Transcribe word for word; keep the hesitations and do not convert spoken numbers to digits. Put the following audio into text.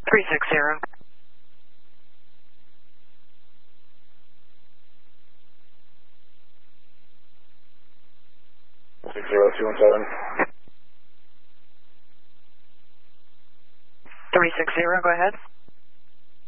three six zero. six zero two one seven. three six zero, go ahead.